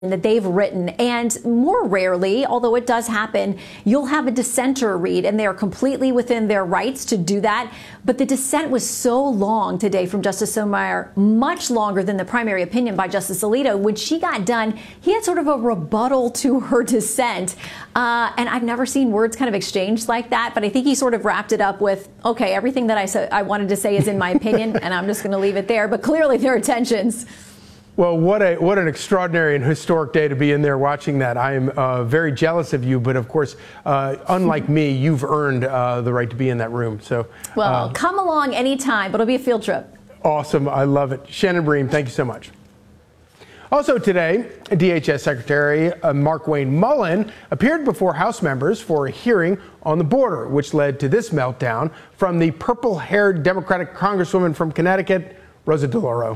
that they've written. And more rarely, although it does happen, you'll have a dissenter read, and they are completely within their rights to do that. But the dissent was so long today from Justice Sotomayor, much longer than the primary opinion by Justice Alito. When she got done, he had sort of a rebuttal to her dissent. And I've never seen words kind of exchanged like that. But I think he sort of wrapped it up with, OK, everything that I wanted to say is in my opinion, and I'm just going to leave it there. But clearly there are tensions. Well, what an extraordinary and historic day to be in there watching that. I am very jealous of you, but of course, unlike me, you've earned the right to be in that room. So, well, come along anytime, but it'll be a field trip. Awesome. I love it. Shannon Bream, thank you so much. Also today, DHS Secretary Markwayne Mullin appeared before House members for a hearing on the border, which led to this meltdown from the purple-haired Democratic Congresswoman from Connecticut, Rosa DeLauro.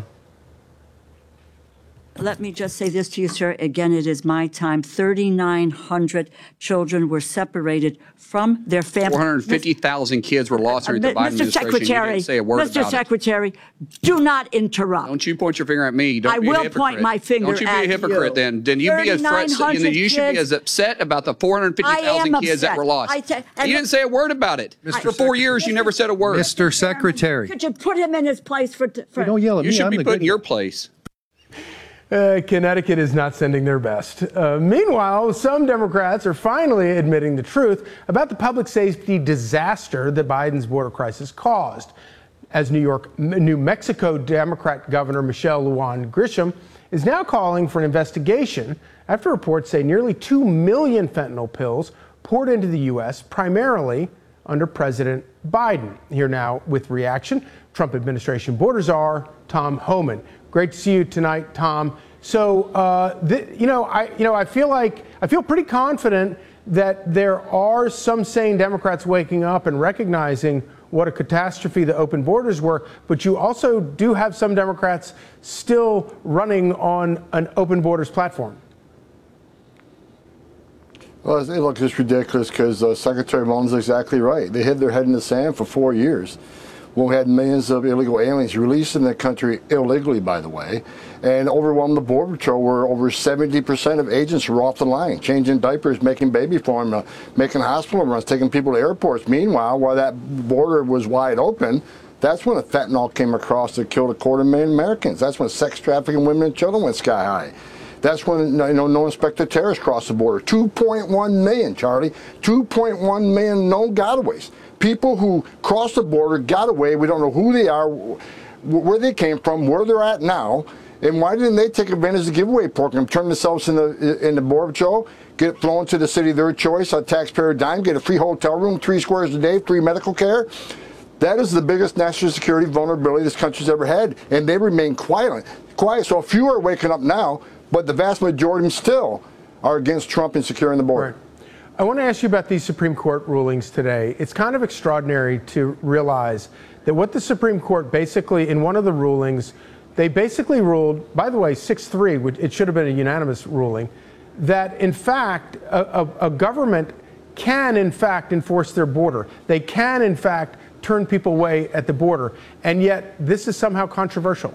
Let me just say this to you, sir. Again, it is my time. 3,900 children were separated from their families. 450,000 kids were lost during the Biden administration. You didn't say a word about it. Mr. Secretary, do not interrupt. Don't you point your finger at me. Don't be a hypocrite. I will point my finger at you. Don't you be a hypocrite then. Then you be you should be as upset about the 450,000 kids that were lost. You didn't say a word about it. For 4 years, you never said a word. Mr. Secretary. Could you put him in his place for don't yell at me. You should be put in your place. Connecticut is not sending their best. Meanwhile, some Democrats are finally admitting the truth about the public safety disaster that Biden's border crisis caused. As New Mexico Democrat Governor Michelle Lujan Grisham is now calling for an investigation after reports say nearly 2 million fentanyl pills poured into the U.S., primarily under President Biden. Here now with reaction, Trump administration border czar Tom Homan. Great to see you tonight, Tom. So, I feel pretty confident that there are some sane Democrats waking up and recognizing what a catastrophe the open borders were. But you also do have some Democrats still running on an open borders platform. Well, look, it's ridiculous because Secretary Mullin's exactly right. They hid their head in the sand for 4 years. When we had millions of illegal aliens released in the country illegally, by the way, and overwhelmed the Border Patrol, where over 70% of agents were off the line, changing diapers, making baby formula, making hospital runs, taking people to airports. Meanwhile, while that border was wide open, that's when the fentanyl came across that killed 250,000 Americans. That's when sex trafficking women and children went sky high. That's when no inspector terrorists crossed the border. 2.1 million, Charlie. 2.1 million known gotaways. People who crossed the border, got away. We don't know who they are, where they came from, where they're at now, and why didn't they take advantage of the giveaway program, turn themselves in the Border Patrol, get flown to the city of their choice on taxpayer dime, get a free hotel room, 3 squares a day, free medical care? That is the biggest national security vulnerability this country's ever had, and they remain quiet. So a few are waking up now, but the vast majority still are against Trump and securing the border. Right. I want to ask you about these Supreme Court rulings today. It's kind of extraordinary to realize that what the Supreme Court basically, in one of the rulings, they basically ruled, by the way, 6-3, which it should have been a unanimous ruling, that in fact, a government can in fact enforce their border. They can in fact turn people away at the border. And yet this is somehow controversial.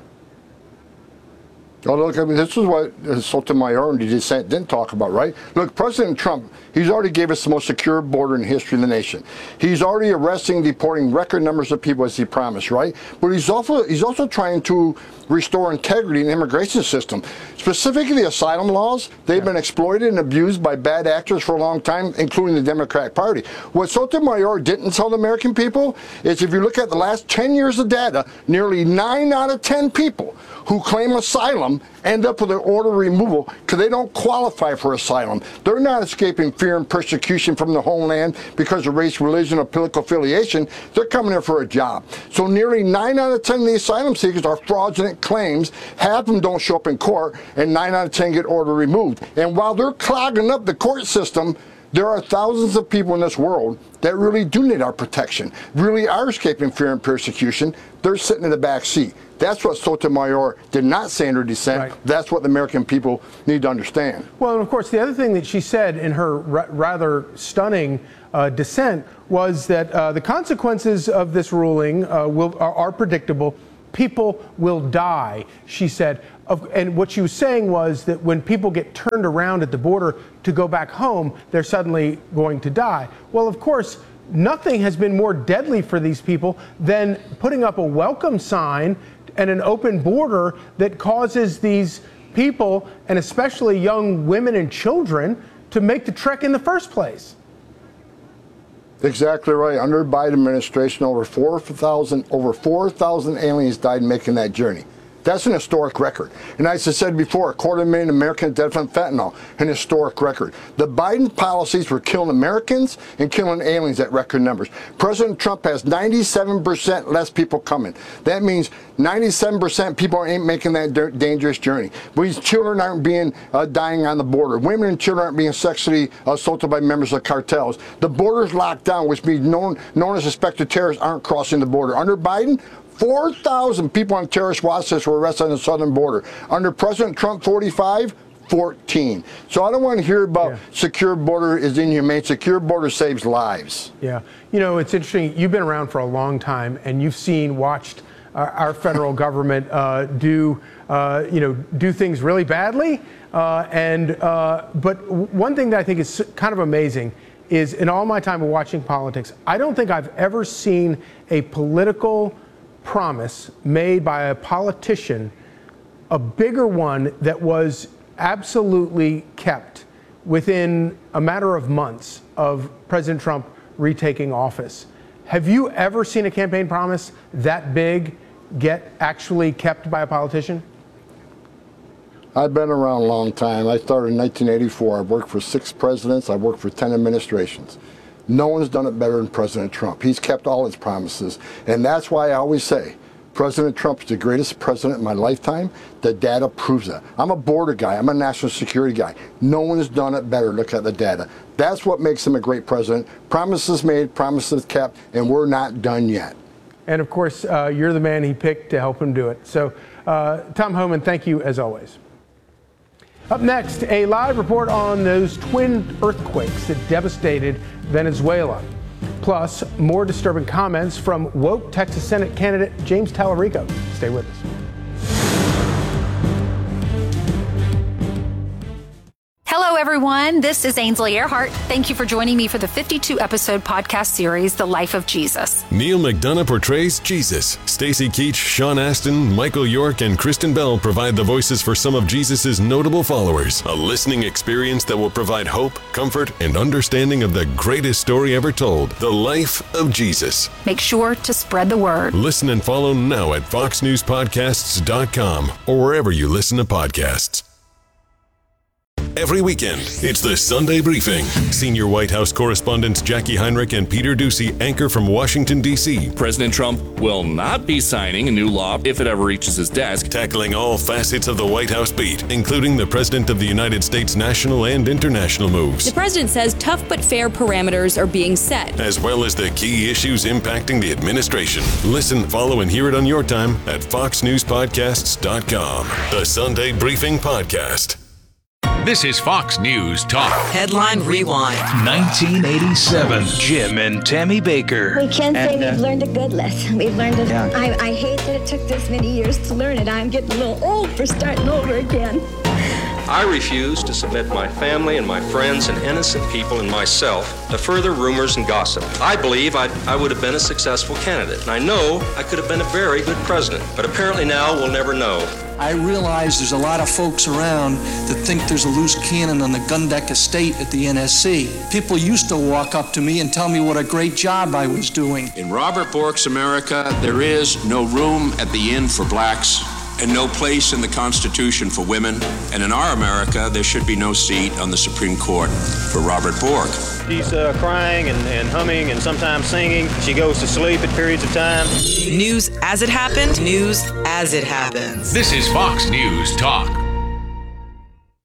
Oh, look, I mean, this is what Sotomayor and the dissent didn't talk about, right? Look, President Trump, he's already gave us the most secure border in the history of the nation. He's already arresting and deporting record numbers of people as he promised, right? But he's also trying to restore integrity in the immigration system. Specifically, the asylum laws, they've been exploited and abused by bad actors for a long time, including the Democratic Party. What Sotomayor didn't tell the American people is if you look at the last 10 years of data, nearly 9 out of 10 people who claim asylum end up with an order of removal because they don't qualify for asylum. They're not escaping fear and persecution from the homeland because of race, religion, or political affiliation. They're coming here for a job. So nearly 9 out of 10 of the asylum seekers are fraudulent claims. Half of them don't show up in court, and 9 out of 10 get order removed. And while they're clogging up the court system, there are thousands of people in this world that really do need our protection, really are escaping fear and persecution. They're sitting in the back seat. That's what Sotomayor did not say in her dissent. Right. That's what the American people need to understand. Well, and of course, the other thing that she said in her rather stunning dissent was that the consequences of this ruling are predictable. people will die, she said. And what she was saying was that when people get turned around at the border to go back home, they're suddenly going to die. Well, of course, nothing has been more deadly for these people than putting up a welcome sign and an open border that causes these people, and especially young women and children, to make the trek in the first place. Exactly right. Under the Biden administration, over 4,000 aliens died making that journey. That's an historic record. And as I said before, 250,000 Americans dead from fentanyl, an historic record. The Biden policies were killing Americans and killing aliens at record numbers. President Trump has 97% less people coming. That means 97% people ain't making that dangerous journey. These children aren't being dying on the border. Women and children aren't being sexually assaulted by members of cartels. The border's locked down, which means known as suspected terrorists aren't crossing the border. Under Biden, 4,000 people on terrorist watch lists were arrested on the southern border. Under President Trump, 14. So I don't want to hear about secure border is inhumane. Secure border saves lives. Yeah. You know, it's interesting. You've been around for a long time, and you've watched our federal government do things really badly. But one thing that I think is kind of amazing is, in all my time of watching politics, I don't think I've ever seen a political promise made by a politician, a bigger one that was absolutely kept within a matter of months of President Trump retaking office. Have you ever seen a campaign promise that big get actually kept by a politician? I've been around a long time. I started in 1984. I've worked for 6 presidents. I've worked for 10 administrations. No one's done it better than President Trump. He's kept all his promises. And that's why I always say, President Trump is the greatest president in my lifetime. The data proves that. I'm a border guy. I'm a national security guy. No one has done it better. Look at the data. That's what makes him a great president. Promises made, promises kept, and we're not done yet. And of course, you're the man he picked to help him do it. So, Tom Homan, thank you as always. Up next, a live report on those twin earthquakes that devastated Venezuela. Plus, more disturbing comments from woke Texas Senate candidate James Tallarico. Stay with us. Hello, everyone. This is Ainsley Earhart. Thank you for joining me for the 52-episode podcast series, The Life of Jesus. Neil McDonough portrays Jesus. Stacy Keach, Sean Astin, Michael York, and Kristen Bell provide the voices for some of Jesus' notable followers. A listening experience that will provide hope, comfort, and understanding of the greatest story ever told, The Life of Jesus. Make sure to spread the word. Listen and follow now at foxnewspodcasts.com or wherever you listen to podcasts. Every weekend, it's the Sunday Briefing. Senior White House correspondents Jackie Heinrich and Peter Doocy anchor from Washington, D.C. President Trump will not be signing a new law if it ever reaches his desk. Tackling all facets of the White House beat, including the President of the United States' national and international moves. The president says tough but fair parameters are being set, as well as the key issues impacting the administration. Listen, follow, and hear it on your time at foxnewspodcasts.com. The Sunday Briefing Podcast. This is Fox News Talk. Headline Rewind. 1987. Jim and Tammy Baker. We can't say we've learned a good lesson. We've learned it. Yeah. I hate that it took this many years to learn it. I'm getting a little old for starting over again. I refuse to submit my family and my friends and innocent people and myself to further rumors and gossip. I believe I would have been a successful candidate, and I know I could have been a very good president, but apparently now we'll never know. I realize there's a lot of folks around that think there's a loose cannon on the Gundeck estate at the NSC. People used to walk up to me and tell me what a great job I was doing. In Robert Bork's America, there is no room at the inn for blacks and no place in the Constitution for women. And in our America, there should be no seat on the Supreme Court for Robert Bork. She's crying and humming and sometimes singing. She goes to sleep at periods of time. News as it happened, news as it happens. This is Fox News Talk.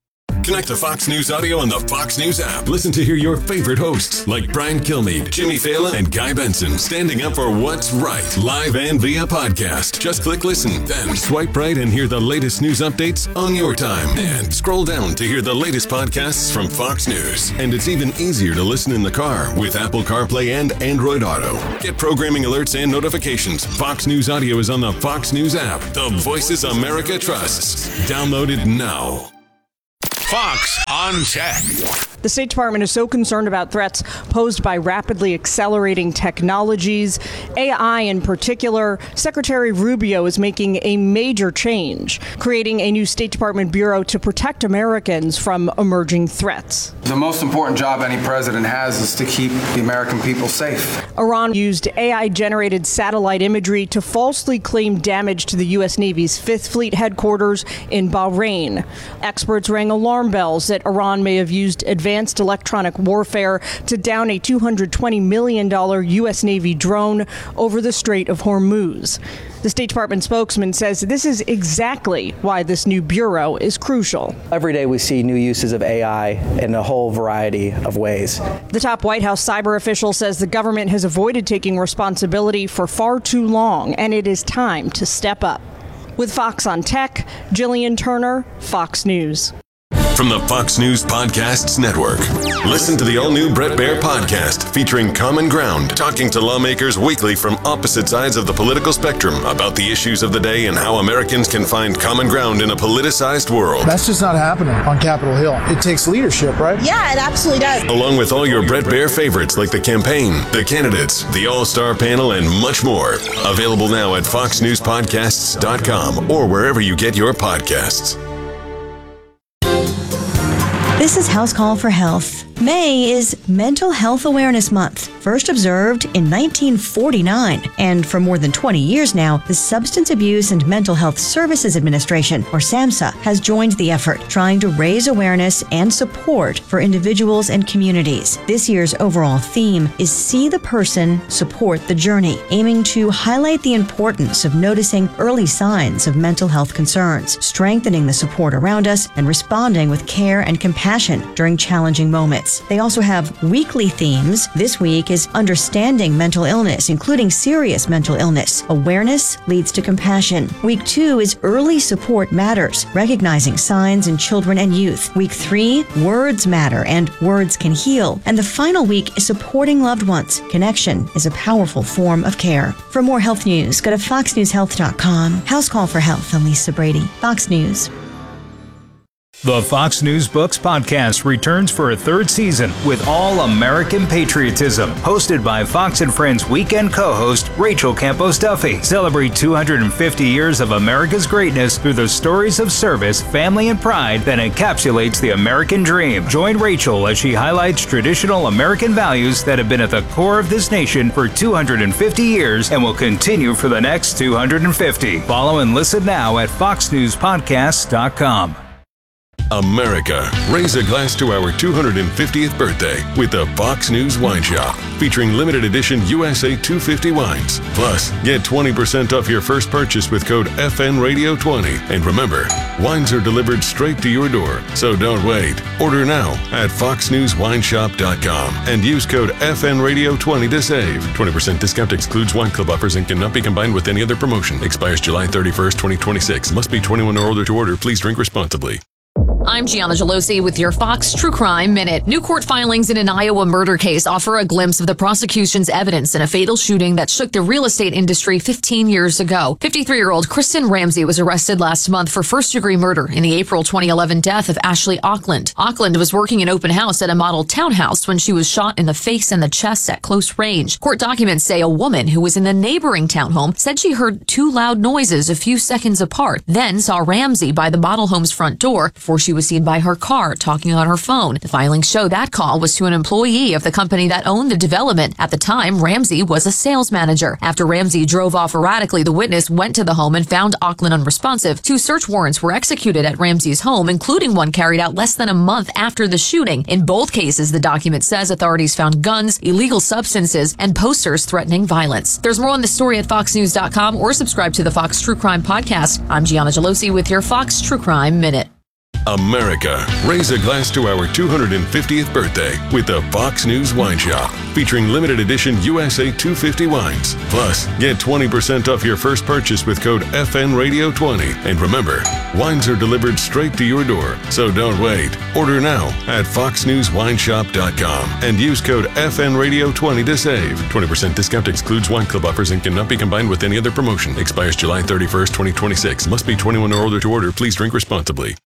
Connect to Fox News Audio on the Fox News app. Listen to hear your favorite hosts like Brian Kilmeade, Jimmy Fallon, and Guy Benson standing up for what's right, live and via podcast. Just click listen, then swipe right and hear the latest news updates on your time. And scroll down to hear the latest podcasts from Fox News. And it's even easier to listen in the car with Apple CarPlay and Android Auto. Get programming alerts and notifications. Fox News Audio is on the Fox News app. The voices America trusts. Download it now. Fox on Tech. The State Department is so concerned about threats posed by rapidly accelerating technologies, AI in particular. Secretary Rubio is making a major change, creating a new State Department bureau to protect Americans from emerging threats. The most important job any president has is to keep the American people safe. Iran used AI-generated satellite imagery to falsely claim damage to the U.S. Navy's Fifth Fleet headquarters in Bahrain. Experts rang alarm bells that Iran may have used advanced electronic warfare to down a $220 million U.S. Navy drone over the Strait of Hormuz. The State Department spokesman says this is exactly why this new bureau is crucial. Every day we see new uses of AI in a whole variety of ways. The top White House cyber official says the government has avoided taking responsibility for far too long, and it is time to step up. With Fox on Tech, Jillian Turner, Fox News. From the Fox News Podcasts Network. Listen to the all-new Bret Baier podcast featuring Common Ground, talking to lawmakers weekly from opposite sides of the political spectrum about the issues of the day and how Americans can find common ground in a politicized world. That's just not happening on Capitol Hill. It takes leadership, right? Yeah, it absolutely does. Along with all your Bret Baier favorites like the campaign, the candidates, the all-star panel, and much more. Available now at foxnewspodcasts.com or wherever you get your podcasts. This is House Call for Health. May is Mental Health Awareness Month, first observed in 1949. And for more than 20 years now, the Substance Abuse and Mental Health Services Administration, or SAMHSA, has joined the effort, trying to raise awareness and support for individuals and communities. This year's overall theme is See the Person, Support the Journey, aiming to highlight the importance of noticing early signs of mental health concerns, strengthening the support around us, and responding with care and compassion during challenging moments. They also have weekly themes. This week is Understanding Mental Illness, including serious mental illness. Awareness leads to compassion. Week 2 is Early Support Matters, recognizing signs in children and youth. Week 3, Words Matter and Words Can Heal. And the final week is Supporting Loved Ones. Connection is a powerful form of care. For more health news, go to foxnewshealth.com. House Call for Health, I'm Lisa Brady, Fox News. The Fox News Books podcast returns for a third season with All American Patriotism, hosted by Fox and Friends weekend co-host Rachel Campos Duffy. Celebrate 250 years of America's greatness through the stories of service, family, and pride that encapsulates the American dream. Join Rachel as she highlights traditional American values that have been at the core of this nation for 250 years and will continue for the next 250. Follow and listen now at foxnewspodcasts.com. America, raise a glass to our 250th birthday with the Fox News Wine Shop, featuring limited edition USA 250 wines. Plus, get 20% off your first purchase with code FNRadio20. And remember, wines are delivered straight to your door, so don't wait. Order now at foxnewswineshop.com and use code FNRadio20 to save. 20% discount excludes wine club offers and cannot be combined with any other promotion. Expires July 31st, 2026. Must be 21 or older to order. Please drink responsibly. I'm Gianna Gelosi with your Fox True Crime Minute. New court filings in an Iowa murder case offer a glimpse of the prosecution's evidence in a fatal shooting that shook the real estate industry 15 years ago. 53-year-old Kristen Ramsey was arrested last month for first-degree murder in the April 2011 death of Ashley Auckland. Auckland was working an open house at a model townhouse when she was shot in the face and the chest at close range. Court documents say a woman who was in the neighboring townhome said she heard two loud noises a few seconds apart, then saw Ramsey by the model home's front door before she was seen by her car talking on her phone. The filings show that call was to an employee of the company that owned the development. At the time, Ramsey was a sales manager. After Ramsey drove off erratically, the witness went to the home and found Auckland unresponsive. 2 search warrants were executed at Ramsey's home, including one carried out less than a month after the shooting. In both cases, the document says authorities found guns, illegal substances, and posters threatening violence. There's more on the story at foxnews.com or subscribe to the Fox True Crime Podcast. I'm Gianna Gelosi with your Fox True Crime Minute. America, raise a glass to our 250th birthday with the Fox News Wine Shop, featuring limited edition USA 250 wines. Plus, get 20% off your first purchase with code FNRadio20. And remember, wines are delivered straight to your door, so don't wait. Order now at foxnewswineshop.com and use code FNRadio20 to save. 20% discount excludes wine club offers and cannot be combined with any other promotion. Expires July 31st, 2026. Must be 21 or older to order. Please drink responsibly.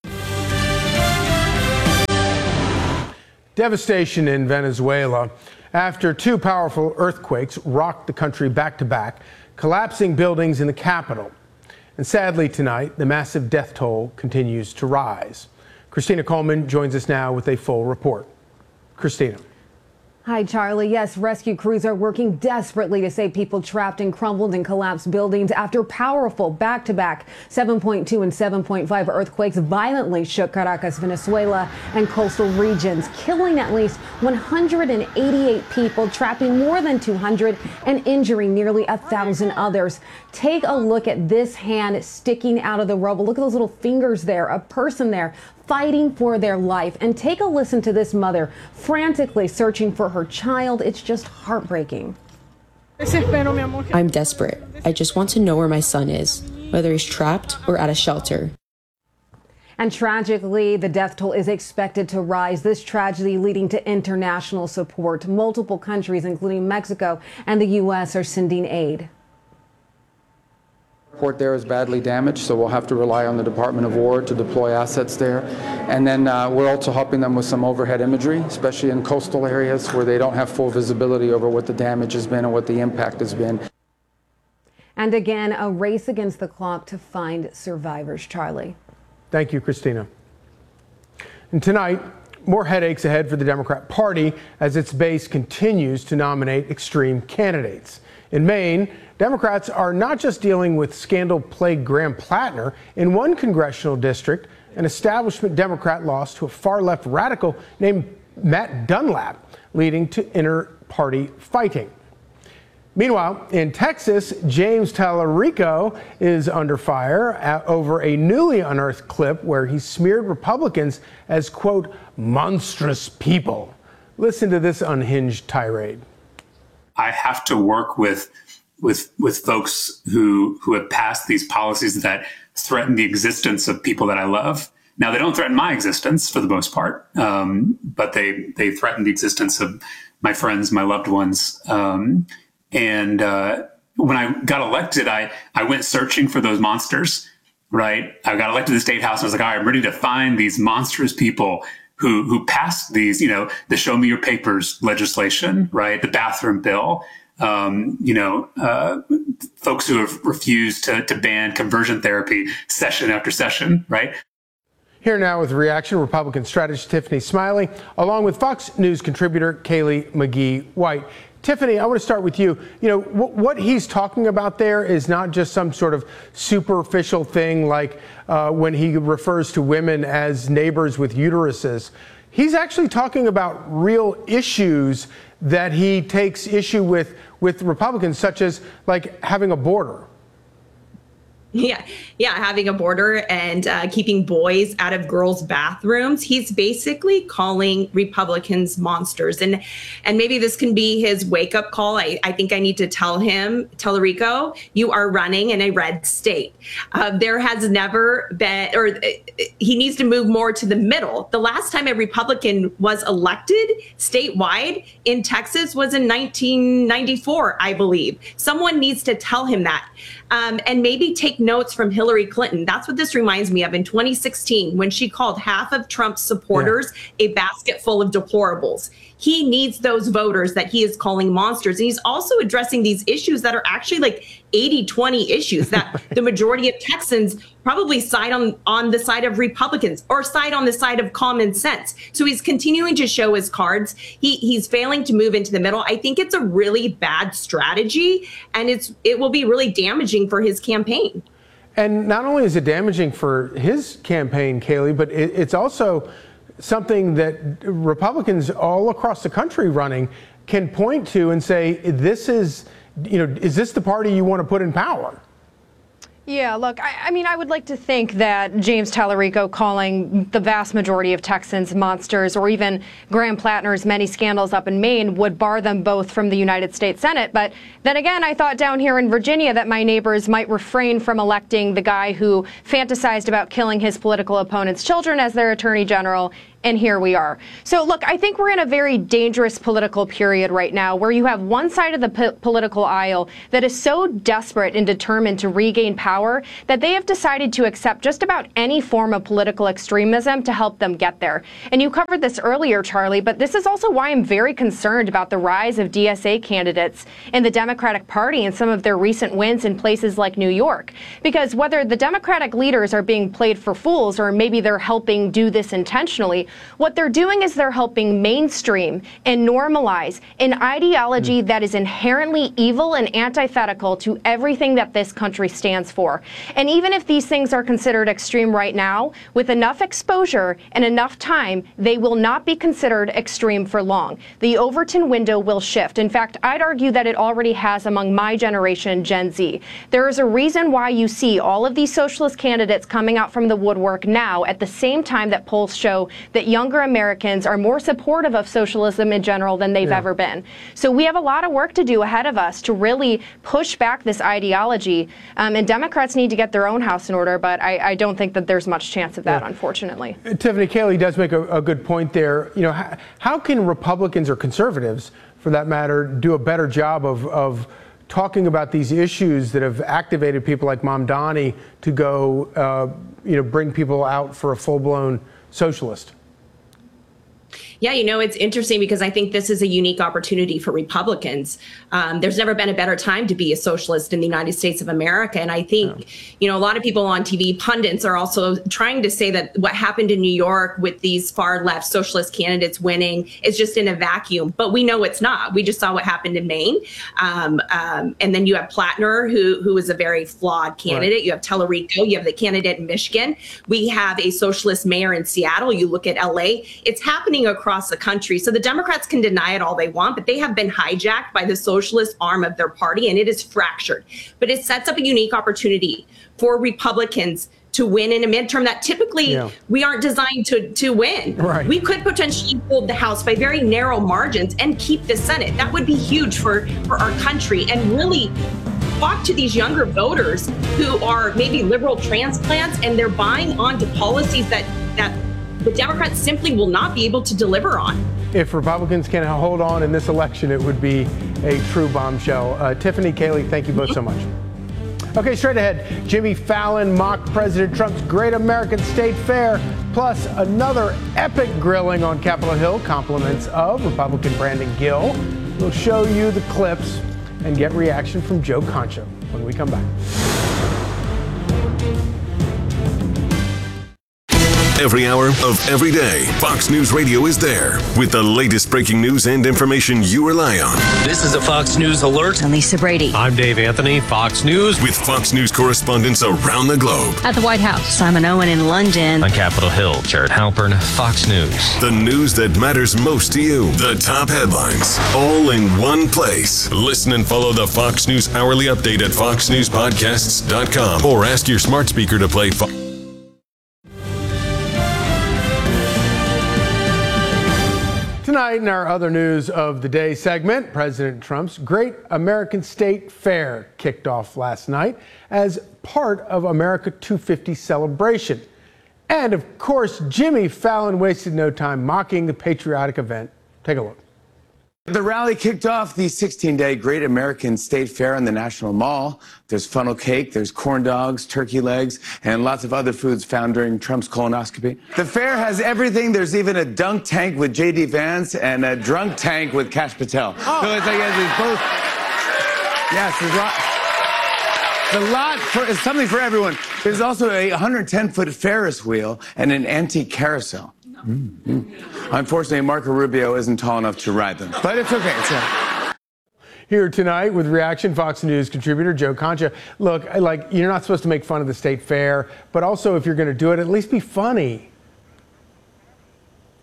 Devastation in Venezuela after two powerful earthquakes rocked the country back to back, collapsing buildings in the capital. And sadly tonight, the massive death toll continues to rise. Christina Coleman joins us now with a full report. Christina. Hi, Charlie. Yes, rescue crews are working desperately to save people trapped in crumbled and collapsed buildings after powerful back-to-back 7.2 and 7.5 earthquakes violently shook Caracas, Venezuela, and coastal regions, killing at least 188 people, trapping more than 200, and injuring nearly 1,000 others. Take a look at this hand sticking out of the rubble. Look at those little fingers there, a person there fighting for their life. And take a listen to this mother frantically searching for her child. It's just heartbreaking. I'm desperate. I just want to know where my son is, whether he's trapped or at a shelter. And tragically, the death toll is expected to rise. This tragedy leading to international support. Multiple countries, including Mexico and the U.S., are sending aid. The port there is badly damaged, so we'll have to rely on the Department of War to deploy assets there. And then we're also helping them with some overhead imagery, especially in coastal areas where they don't have full visibility over what the damage has been and what the impact has been. And again, a race against the clock to find survivors. Charlie. Thank you, Christina. And tonight, more headaches ahead for the Democrat Party as its base continues to nominate extreme candidates. In Maine, Democrats are not just dealing with scandal-plagued Graham Plattner. In one congressional district, an establishment Democrat lost to a far-left radical named Matt Dunlap, leading to inter-party fighting. Meanwhile, in Texas, James Tallarico is under fire over a newly unearthed clip where he smeared Republicans as, quote, monstrous people. Listen to this unhinged tirade. I have to work with folks who have passed these policies that threaten the existence of people that I love. Now, they don't threaten my existence for the most part, but they threaten the existence of my friends, my loved ones. And when I got elected, I went searching for those monsters, right? I got elected to the state house. And I was like, all right, I'm ready to find these monstrous people who passed these, the Show Me Your Papers legislation, right? The bathroom bill, folks who have refused to ban conversion therapy session after session, right? Here now with reaction, Republican strategist Tiffany Smiley, along with Fox News contributor Kaylee McGee-White. Tiffany, I want to start with you. What he's talking about there is not just some sort of superficial thing like when he refers to women as neighbors with uteruses. He's actually talking about real issues that he takes issue with Republicans, such as like having a border. Yeah, having a border and keeping boys out of girls' bathrooms. He's basically calling Republicans monsters. And maybe this can be his wake-up call. I think I need to tell him, Tallarico, you are running in a red state. There has never been, or he needs to move more to the middle. The last time a Republican was elected statewide in Texas was in 1994, I believe. Someone needs to tell him that. And maybe take notes from Hillary Clinton. That's what this reminds me of in 2016, when she called half of Trump's supporters a basket full of deplorables. He needs those voters that he is calling monsters. And he's also addressing these issues that are actually like 80-20 issues that the majority of Texans probably side on the side of Republicans or side on the side of common sense. So he's continuing to show his cards. He's failing to move into the middle. I think it's a really bad strategy, and it will be really damaging for his campaign. And not only is it damaging for his campaign, Kaylee, but it's also something that Republicans all across the country running can point to and say, this is, is this the party you want to put in power? Yeah, look, I mean, I would like to think that James Tallarico calling the vast majority of Texans monsters, or even Graham Plattner's many scandals up in Maine, would bar them both from the United States Senate. But then again, I thought down here in Virginia that my neighbors might refrain from electing the guy who fantasized about killing his political opponent's children as their attorney general. And here we are. So, look, I think we're in a very dangerous political period right now where you have one side of the political aisle that is so desperate and determined to regain power that they have decided to accept just about any form of political extremism to help them get there. And you covered this earlier, Charlie, but this is also why I'm very concerned about the rise of DSA candidates in the Democratic Party and some of their recent wins in places like New York. Because whether the Democratic leaders are being played for fools or maybe they're helping do this intentionally, what they're doing is they're helping mainstream and normalize an ideology that is inherently evil and antithetical to everything that this country stands for. And even if these things are considered extreme right now, with enough exposure and enough time, they will not be considered extreme for long. The Overton window will shift. In fact, I'd argue that it already has among my generation, Gen Z. There is a reason why you see all of these socialist candidates coming out from the woodwork now at the same time that polls show that younger Americans are more supportive of socialism in general than they've ever been. So we have a lot of work to do ahead of us to really push back this ideology. And Democrats need to get their own house in order, but I don't think that there's much chance of that, unfortunately. Tiffany Cayley does make a good point there. You know, how can Republicans or conservatives, for that matter, do a better job of talking about these issues that have activated people like Mamdani to go, bring people out for a full-blown socialist? Yeah, it's interesting because I think this is a unique opportunity for Republicans. There's never been a better time to be a socialist in the United States of America. And I think, a lot of people on TV, pundits, are also trying to say that what happened in New York with these far left socialist candidates winning is just in a vacuum. But we know it's not. We just saw what happened in Maine. And then you have Plattner, who is a very flawed candidate. Right. You have Tallarico. You have the candidate in Michigan. We have a socialist mayor in Seattle. You look at LA. It's happening across the country. So the Democrats can deny it all they want, but they have been hijacked by the socialist arm of their party, and it is fractured. But it sets up a unique opportunity for Republicans to win in a midterm that typically we aren't designed to win. Right. We could potentially hold the House by very narrow margins and keep the Senate. That would be huge for our country, and really talk to these younger voters who are maybe liberal transplants, and they're buying onto policies that the Democrats simply will not be able to deliver on. If Republicans can hold on in this election, it would be a true bombshell. Tiffany Cayley, thank you both so much. Okay, straight ahead, Jimmy Fallon mocked President Trump's Great American State Fair, plus another epic grilling on Capitol Hill, compliments of Republican Brandon Gill. We'll show you the clips and get reaction from Joe Concha when we come back. Every hour of every day, Fox News Radio is there with the latest breaking news and information you rely on. This is a Fox News alert. I'm Lisa Brady. I'm Dave Anthony, Fox News. With Fox News correspondents around the globe. At the White House, Simon Owen in London. On Capitol Hill, Jared Halpern, Fox News. The news that matters most to you. The top headlines, all in one place. Listen and follow the Fox News Hourly Update at foxnewspodcasts.com or ask your smart speaker to play Fox. Tonight, in our other news of the day segment, President Trump's Great American State Fair kicked off last night as part of America 250 celebration. And of course, Jimmy Fallon wasted no time mocking the patriotic event. Take a look. The rally kicked off the 16-day Great American State Fair in the National Mall. There's funnel cake, there's corn dogs, turkey legs, and lots of other foods found during Trump's colonoscopy. The fair has everything. There's even a dunk tank with J.D. Vance and a drunk tank with Kash Patel. Oh. So it's like there's both. Yes, there's a lot. It's something for everyone. There's also a 110-foot Ferris wheel and an antique carousel. Unfortunately, Marco Rubio isn't tall enough to ride them, but it's okay. Here tonight with reaction, Fox News contributor Joe Concha. Look, you're not supposed to make fun of the state fair, but also if you're going to do it, at least be funny.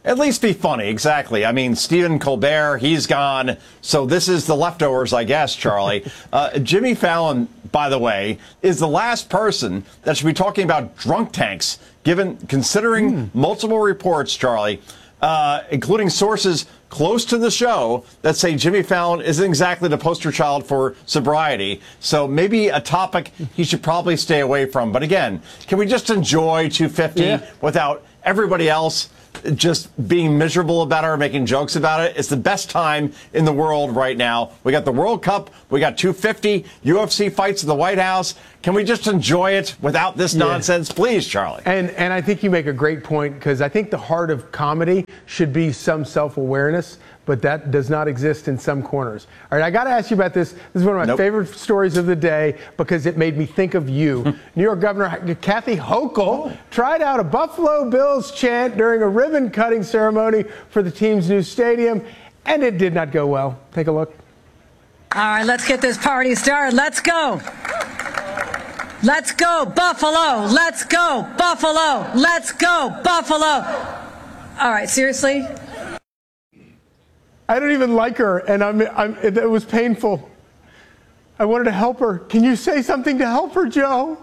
At least be funny, exactly. I mean, Stephen Colbert, he's gone, so this is the leftovers, I guess, Charlie. Jimmy Fallon, by the way, is the last person that should be talking about drunk tanks, considering multiple reports, Charlie, including sources close to the show that say Jimmy Fallon isn't exactly the poster child for sobriety. So maybe a topic he should probably stay away from. But again, can we just enjoy 250 without everybody else just being miserable about it or making jokes about it? It's the best time in the world right now. We got the World Cup. We got 250 UFC fights in the White House. Can we just enjoy it without this nonsense, please, Charlie? And I think you make a great point, because I think the heart of comedy should be some self-awareness, but that does not exist in some corners. All right, I got to ask you about this. This is one of my favorite stories of the day because it made me think of you. New York Governor Kathy Hochul tried out a Buffalo Bills chant during a ribbon-cutting ceremony for the team's new stadium, and it did not go well. Take a look. All right, let's get this party started. Let's go. Let's go, Buffalo. Let's go, Buffalo. Let's go, Buffalo. All right, seriously? I don't even like her, and it was painful. I wanted to help her. Can you say something to help her, Joe?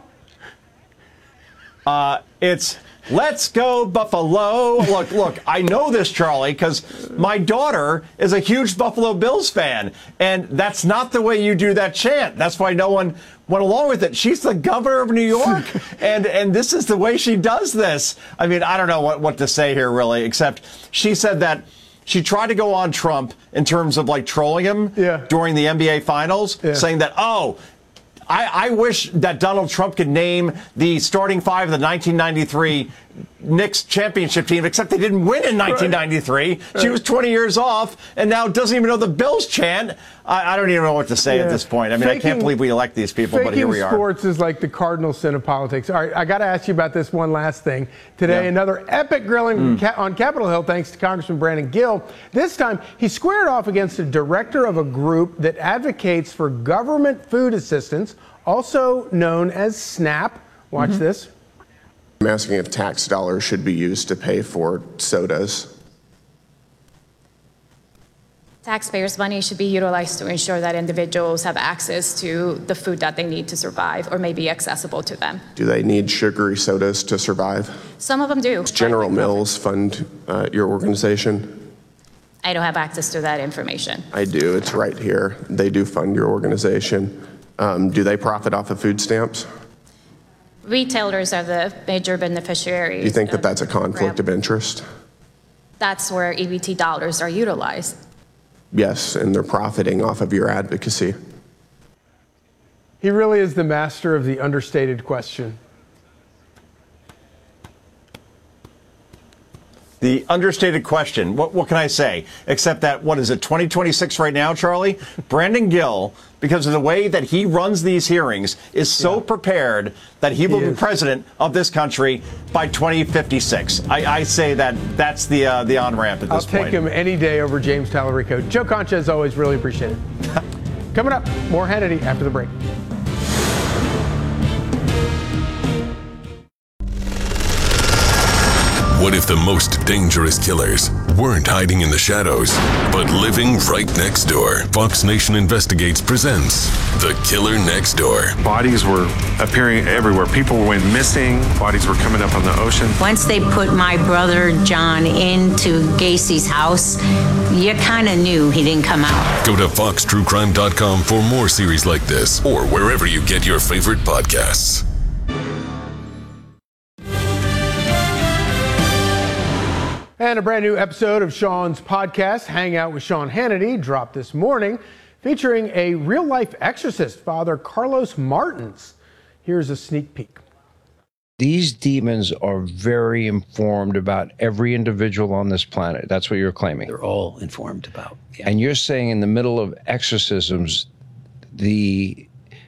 It's let's go Buffalo. Look, I know this, Charlie, because my daughter is a huge Buffalo Bills fan, and that's not the way you do that chant. That's why no one went along with it. She's the governor of New York, and this is the way she does this. I mean, I don't know what to say here, really, except she said that she tried to go on Trump in terms of like trolling him during the NBA Finals, saying that, I wish that Donald Trump could name the starting five of the 1993 Knicks championship team, except they didn't win in 1993. She was 20 years off and now doesn't even know the Bills chant. I don't even know what to say at this point. I mean, I can't believe we elect these people, but here we are. Sports is like the cardinal sin of politics. All right, I got to ask you about this one last thing. Today, another epic grilling on Capitol Hill, thanks to Congressman Brandon Gill. This time, he squared off against a director of a group that advocates for government food assistance, also known as SNAP. Watch this. I'm asking if tax dollars should be used to pay for sodas. Taxpayers' money should be utilized to ensure that individuals have access to the food that they need to survive or may be accessible to them. Do they need sugary sodas to survive? Some of them do. Does General Mills fund your organization? I don't have access to that information. I do. It's right here. They do fund your organization. Do they profit off of food stamps? Retailers are the major beneficiaries. Do you think that that's a conflict of interest? That's where EBT dollars are utilized. Yes, and they're profiting off of your advocacy. He really is the master of the understated question. The understated question. What can I say? Except that, what is it, 2026 right now, Charlie? Brandon Gill, because of the way that he runs these hearings, is so prepared that he will be president of this country by 2056. I say that that's the on-ramp at this point. I'll take him any day over James Tallarico. Joe Concha, as always, really appreciate it. Coming up, more Hannity after the break. What if the most dangerous killers weren't hiding in the shadows, but living right next door? Fox Nation Investigates presents The Killer Next Door. Bodies were appearing everywhere. People went missing. Bodies were coming up on the ocean. Once they put my brother John into Gacy's house, you kind of knew he didn't come out. Go to foxtruecrime.com for more series like this, or wherever you get your favorite podcasts. And a brand new episode of Sean's podcast, Hang Out with Sean Hannity, dropped this morning, featuring a real-life exorcist, Father Carlos Martins. Here's a sneak peek. These demons are very informed about every individual on this planet. That's what you're claiming. They're all informed about. Yeah. And you're saying in the middle of exorcisms, the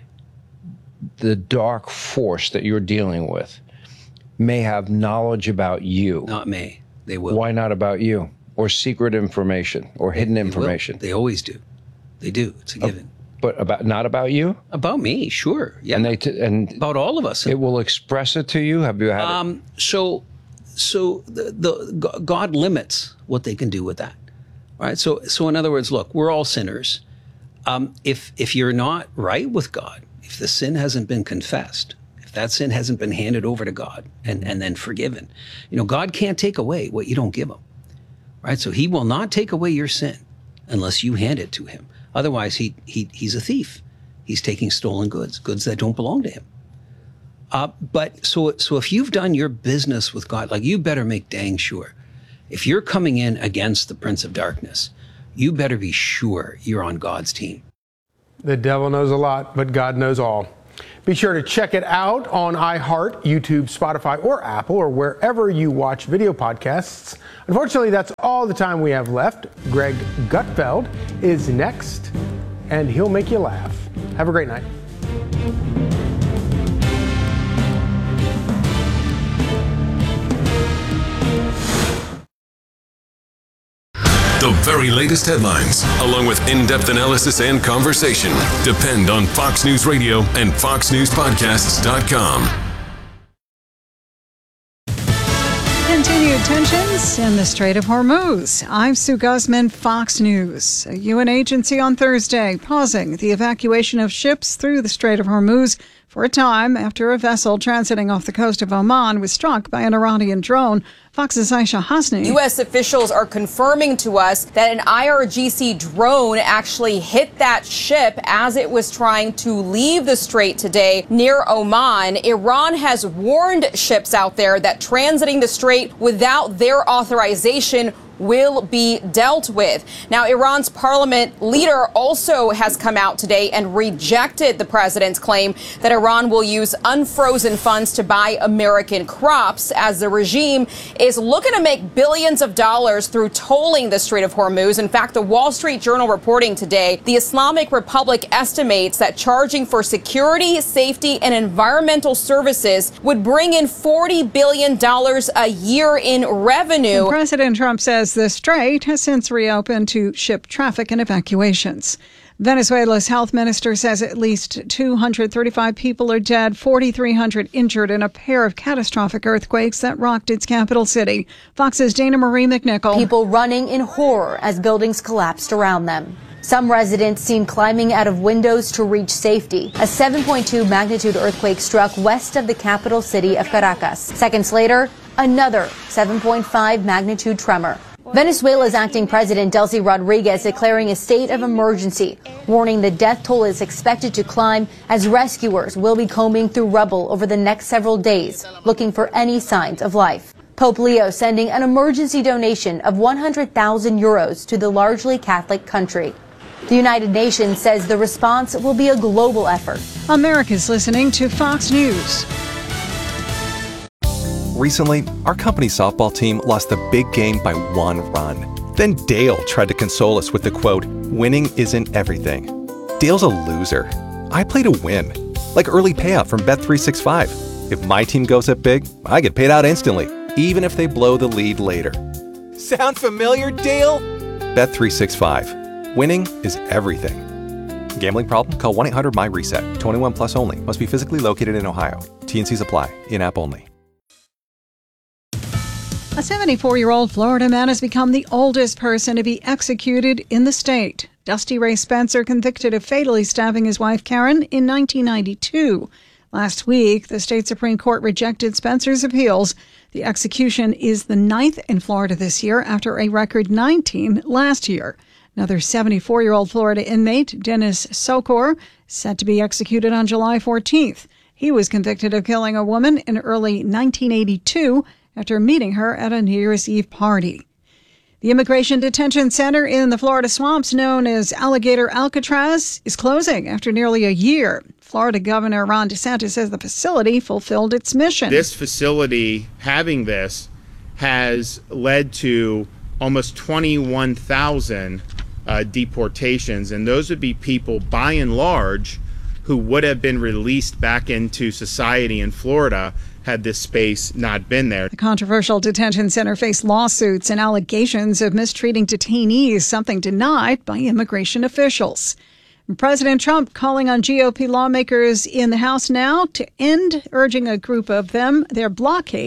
dark force that you're dealing with may have knowledge about you. Not me. They will. Why not about you? Or secret information or hidden information? They always do. They do. It's a given. But not about you? About me, sure. Yeah. And about all of us. It will express it to you? Have you had So God limits what they can do with that, right? So in other words, look, we're all sinners. If you're not right with God, if the sin hasn't been confessed, if that sin hasn't been handed over to God and then forgiven, God can't take away what you don't give him, right? So he will not take away your sin unless you hand it to him. Otherwise, he's a thief. He's taking stolen goods that don't belong to him. But so if you've done your business with God, like, you better make dang sure, if you're coming in against the Prince of Darkness, you better be sure you're on God's team. The devil knows a lot, but God knows all. Be sure to check it out on iHeart, YouTube, Spotify, or Apple, or wherever you watch video podcasts. Unfortunately, that's all the time we have left. Greg Gutfeld is next, and he'll make you laugh. Have a great night. The very latest headlines, along with in-depth analysis and conversation, depend on Fox News Radio and FoxNewsPodcasts.com. Continued tensions in the Strait of Hormuz. I'm Sue Guzman, Fox News. A UN agency on Thursday pausing the evacuation of ships through the Strait of Hormuz for a time after a vessel transiting off the coast of Oman was struck by an Iranian drone. Fox's Aisha Hasni. U.S. officials are confirming to us that an IRGC drone actually hit that ship as it was trying to leave the strait today near Oman. Iran has warned ships out there that transiting the strait without their authorization will be dealt with. Now, Iran's parliament leader also has come out today and rejected the president's claim that Iran will use unfrozen funds to buy American crops, as the regime is looking to make billions of dollars through tolling the Strait of Hormuz. In fact, the Wall Street Journal reporting today, the Islamic Republic estimates that charging for security, safety, and environmental services would bring in $40 billion a year in revenue. And President Trump says the strait has since reopened to ship traffic and evacuations. Venezuela's health minister says at least 235 people are dead, 4,300 injured in a pair of catastrophic earthquakes that rocked its capital city. Fox's Dana Marie McNichol. People running in horror as buildings collapsed around them. Some residents seen climbing out of windows to reach safety. A 7.2 magnitude earthquake struck west of the capital city of Caracas. Seconds later, another 7.5 magnitude tremor. Venezuela's acting president, Delcy Rodriguez, declaring a state of emergency, warning the death toll is expected to climb as rescuers will be combing through rubble over the next several days, looking for any signs of life. Pope Leo sending an emergency donation of 100,000 euros to the largely Catholic country. The United Nations says the response will be a global effort. America's listening to Fox News. Recently, our company's softball team lost the big game by 1 run. Then Dale tried to console us with the quote, "Winning isn't everything." Dale's a loser. I play to win, like early payout from Bet365. If my team goes up big, I get paid out instantly, even if they blow the lead later. Sound familiar, Dale? Bet365. Winning is everything. Gambling problem? Call 1-800-MY-RESET. 21 plus only. Must be physically located in Ohio. T&Cs apply. In-app only. A 74-year-old Florida man has become the oldest person to be executed in the state. Dusty Ray Spencer convicted of fatally stabbing his wife Karen in 1992. Last week, the state Supreme Court rejected Spencer's appeals. The execution is the 9th in Florida this year after a record 19 last year. Another 74-year-old Florida inmate, Dennis Sokor, set to be executed on July 14th. He was convicted of killing a woman in early 1982 after meeting her at a New Year's Eve party. The Immigration Detention Center in the Florida swamps, known as Alligator Alcatraz, is closing after nearly a year. Florida Governor Ron DeSantis says the facility fulfilled its mission. This facility, having this, has led to almost 21,000 deportations, and those would be people, by and large, who would have been released back into society in Florida had this space not been there. The controversial detention center faced lawsuits and allegations of mistreating detainees, something denied by immigration officials. President Trump calling on GOP lawmakers in the House now to end, urging a group of them, their blockade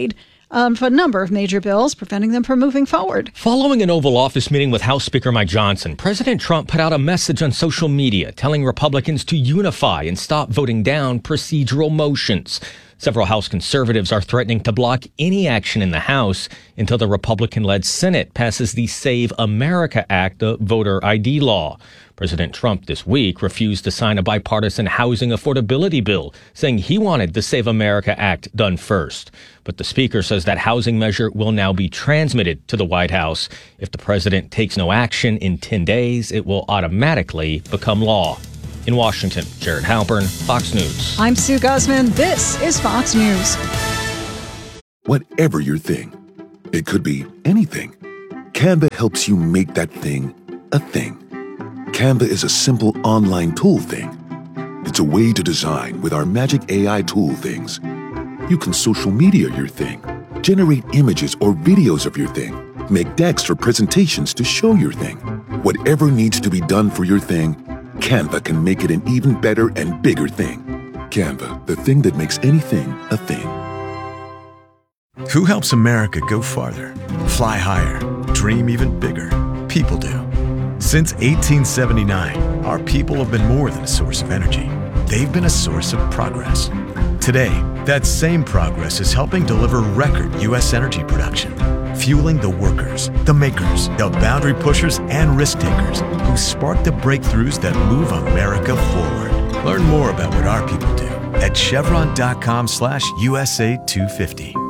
of a number of major bills, preventing them from moving forward. Following an Oval Office meeting with House Speaker Mike Johnson, President Trump put out a message on social media telling Republicans to unify and stop voting down procedural motions. Several House conservatives are threatening to block any action in the House until the Republican-led Senate passes the Save America Act, the voter ID law. President Trump this week refused to sign a bipartisan housing affordability bill, saying he wanted the Save America Act done first. But the Speaker says that housing measure will now be transmitted to the White House. If the president takes no action in 10 days, it will automatically become law. In Washington, Jared Halpern, Fox News. I'm Sue Guzman. This is Fox News. Whatever your thing, it could be anything. Canva helps you make that thing a thing. Canva is a simple online tool thing. It's a way to design with our magic AI tool things. You can social media your thing, generate images or videos of your thing, make decks for presentations to show your thing. Whatever needs to be done for your thing, Canva can make it an even better and bigger thing. Canva, the thing that makes anything a thing. Who helps America go farther, fly higher, dream even bigger? People do. Since 1879, our people have been more than a source of energy. They've been a source of progress. Today, that same progress is helping deliver record U.S. energy production, fueling the workers, the makers, the boundary pushers, and risk takers who spark the breakthroughs that move America forward. Learn more about what our people do at chevron.com/USA250.